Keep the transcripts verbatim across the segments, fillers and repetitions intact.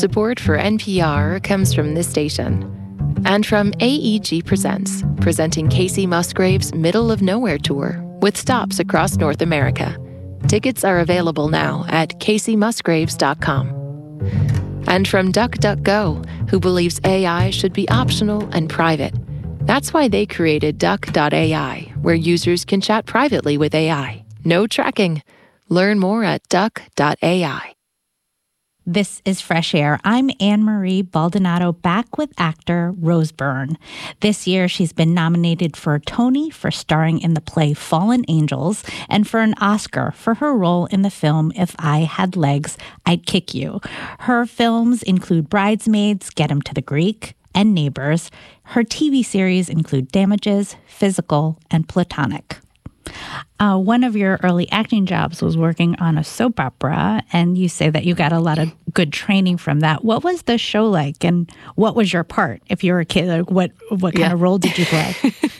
Support for N P R comes from this station and from A E G Presents, presenting Kacey Musgraves' Middle of Nowhere Tour with stops across North America. Tickets are available now at kacey musgraves dot com. And from DuckDuckGo, who believes A I should be optional and private. That's why they created duck dot A I, where users can chat privately with A I. No tracking. Learn more at duck dot A I. This is Fresh Air. I'm Anne-Marie Baldonado, back with actor Rose Byrne. This year, she's been nominated for a Tony for starring in the play Fallen Angels and for an Oscar for her role in the film If I Had Legs, I'd Kick You. Her films include Bridesmaids, Get 'Em to the Greek, and Neighbors. Her T V series include Damages, Physical, and Platonic. Uh, one of your early acting jobs was working on a soap opera, and you say that you got a lot of good training from that. What was the show like, and what was your part? If you were a kid, like what what kind yeah. of role did you play?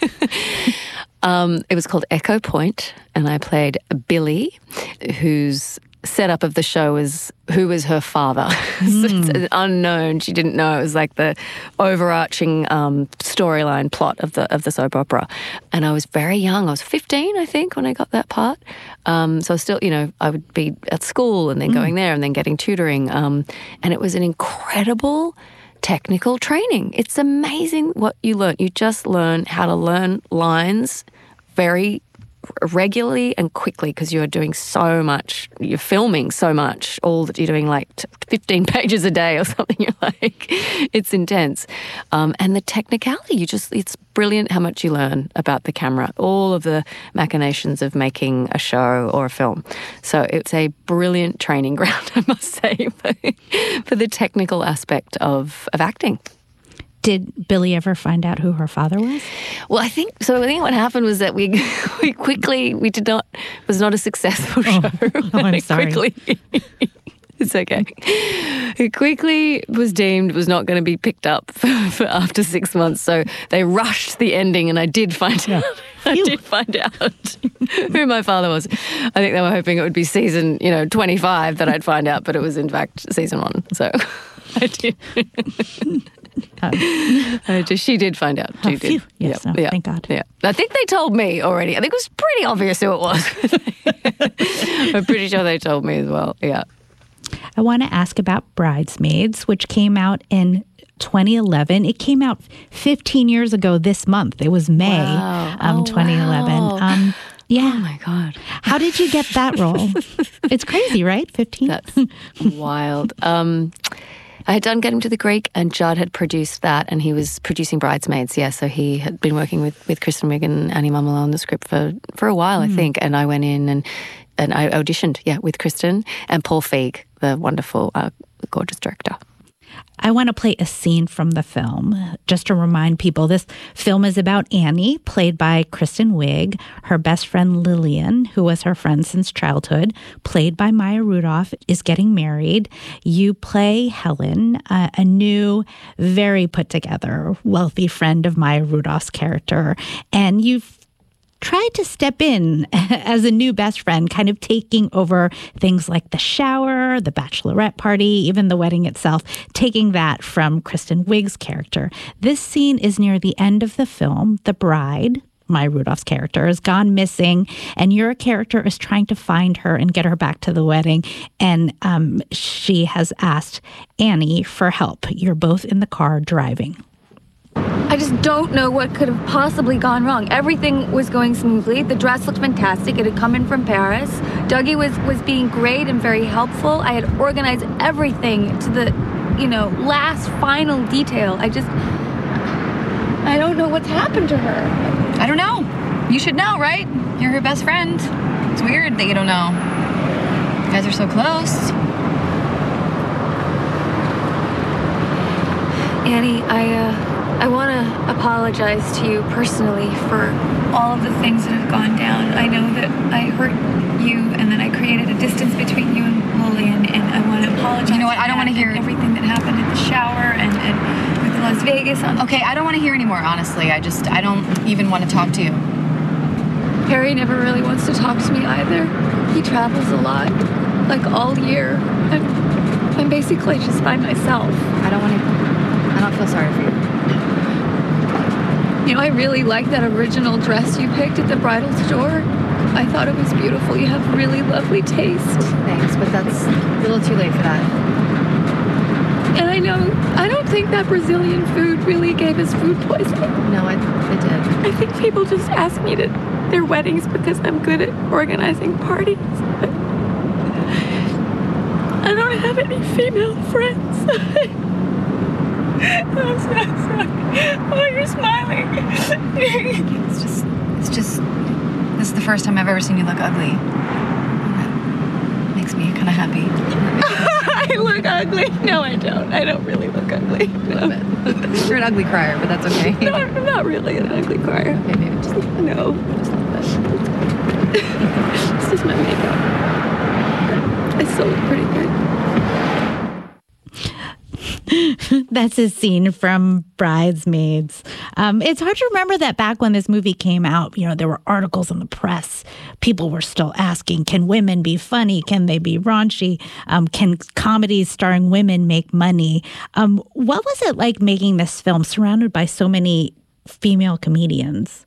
um, it was called Echo Point, and I played Billy, whose setup of the show was who was her father. Mm. So it's an unknown. She didn't know. It was like the overarching um, storyline plot of the of the soap opera. And I was very young. I was fifteen, I think, when I got that part. Um, so still, you know, I would be at school and then mm. going there and then getting tutoring. Um, and it was an incredible technical training. It's amazing what you learn. You just learn how to learn lines very regularly and quickly because you're doing so much, you're filming so much, all that you're doing like fifteen pages a day or something. You're like, it's intense. Um, and the technicality, you just, it's brilliant how much you learn about the camera, all of the machinations of making a show or a film. So it's a brilliant training ground, I must say, for, for the technical aspect of, of acting. Did Billy ever find out who her father was? Well, I think so. I think what happened was that we we quickly we did not it was not a successful show. Oh, oh I'm sorry. Quickly, it's okay. It quickly was deemed was not going to be picked up for, for after six months. So they rushed the ending, and I did find yeah. out. I did find out who my father was. I think they were hoping it would be season, you know, twenty-five that I'd find out, but it was in fact season one. So I did. Um, uh, just, she did find out. She oh, did. Yes, yep. oh, yeah. Thank God. Yeah. I think they told me already. I think it was pretty obvious who it was. I'm pretty sure they told me as well. Yeah. I want to ask about Bridesmaids, which came out in twenty eleven. It came out fifteen years ago this month. It was May wow. um, oh, twenty eleven. Wow. Um, yeah. Oh, my God. How did you get that role? It's crazy, right? fifteen? That's wild. Um, I had done Get 'Em to the Greek, and Judd had produced that, and he was producing Bridesmaids, yeah, so he had been working with, with Kristen Wiig and Annie Mumolo on the script for, for a while, mm. I think, and I went in and, and I auditioned, yeah, with Kristen and Paul Feig, the wonderful, uh, gorgeous director. I want to play a scene from the film, just to remind people. This film is about Annie, played by Kristen Wiig, her best friend Lillian, who was her friend since childhood, played by Maya Rudolph, is getting married. You play Helen, uh, a new, very put-together, wealthy friend of Maya Rudolph's character, and you've tried to step in as a new best friend, kind of taking over things like the shower, the bachelorette party, even the wedding itself, taking that from Kristen Wiig's character. This scene is near the end of the film. The bride, Maya Rudolph's character, has gone missing, and your character is trying to find her and get her back to the wedding, and um, she has asked Annie for help. You're both in the car driving. I just don't know what could have possibly gone wrong. Everything was going smoothly. The dress looked fantastic. It had come in from Paris. Dougie was, was being great and very helpful. I had organized everything to the, you know, last final detail. I just, I don't know what's happened to her. I don't know. You should know, right? You're her best friend. It's weird that you don't know. You guys are so close. Annie, I, uh... I want to apologize to you personally for all of the things that have gone down. I know that I hurt you, and then I created a distance between you and Lillian, and I want to apologize. You know what? I don't want to hear everything that happened at the shower and, and with Las Vegas. On okay, I don't want to hear anymore, honestly. I just, I don't even want to talk to you. Harry never really wants to talk to me either. He travels a lot, like all year. I'm, I'm basically basically just by myself. I don't want to, I don't feel sorry for you. You know, I really like that original dress you picked at the bridal store. I thought it was beautiful. You have really lovely taste. Thanks, but that's a little too late for that. And I know, I don't think that Brazilian food really gave us food poisoning. No, it, it did. I think people just ask me to their weddings because I'm good at organizing parties. But I don't have any female friends. I'm so sorry. Oh, you're smiling. It's just, it's just, this is the first time I've ever seen you look ugly. That makes me kind of happy. I look ugly. No, I don't. I don't really look ugly. No. You're an ugly crier, but that's okay. No, I'm not really an ugly crier. Okay, maybe just, no. just a little bit. This is my makeup. I still look pretty good. That's a scene from Bridesmaids. Um, it's hard to remember that back when this movie came out, you know, there were articles in the press. People were still asking, can women be funny? Can they be raunchy? Um, can comedies starring women make money? Um, what was it like making this film surrounded by so many female comedians?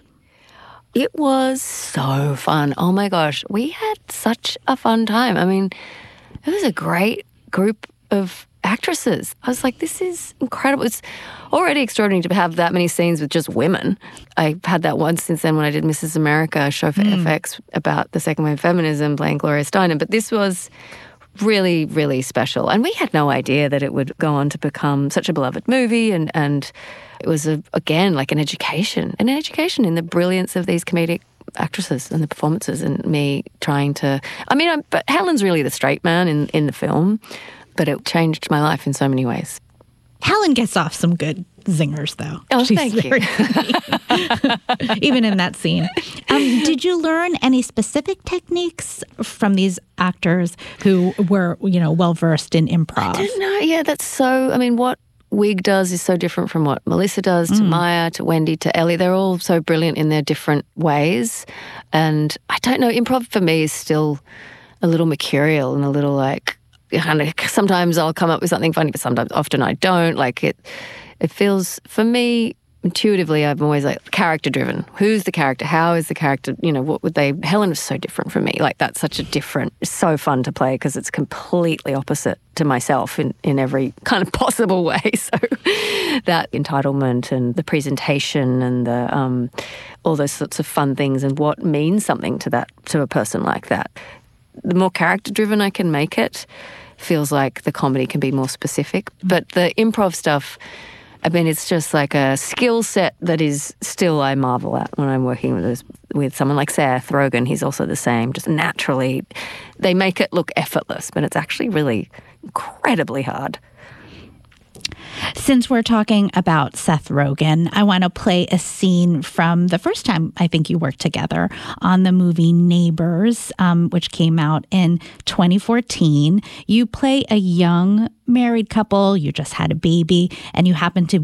It was so fun. Oh my gosh, we had such a fun time. I mean, it was a great group of actresses. I was like, this is incredible. It's already extraordinary to have that many scenes with just women. I've had that once since then when I did Missus America, a show for mm. F X about the second wave feminism, playing Gloria Steinem. But this was really, really special. And we had no idea that it would go on to become such a beloved movie. And, and it was, a, again, like an education, an education in the brilliance of these comedic actresses and the performances, and me trying to, I mean, I'm, but Helen's really the straight man in, in the film. But it changed my life in so many ways. Helen gets off some good zingers, though. Oh, She's thank you. Even in that scene. Um, did you learn any specific techniques from these actors who were, you know, well-versed in improv? I don't know. Yeah, that's so, I mean, what Wig does is so different from what Melissa does, to mm. Maya, to Wendy, to Ellie. They're all so brilliant in their different ways. And I don't know, improv for me is still a little mercurial and a little like, kind of, sometimes I'll come up with something funny, but sometimes, often I don't. Like it, it feels, for me, intuitively, I'm always like character driven. Who's the character? How is the character? You know, what would they? Helen was so different from me. Like that's such a different. It's so fun to play because it's completely opposite to myself in in every kind of possible way. So that entitlement and the presentation and the um, all those sorts of fun things and what means something to that to a person like that. The more character-driven I can make it, feels like the comedy can be more specific. But the improv stuff, I mean, it's just like a skill set that is still I marvel at when I'm working with with someone like Seth Rogen. He's also the same. Just naturally, they make it look effortless, but it's actually really incredibly hard. Since we're talking about Seth Rogen, I want to play a scene from the first time I think you worked together on the movie Neighbors, um, which came out in twenty fourteen. You play a young married couple. You just had a baby, and you happen to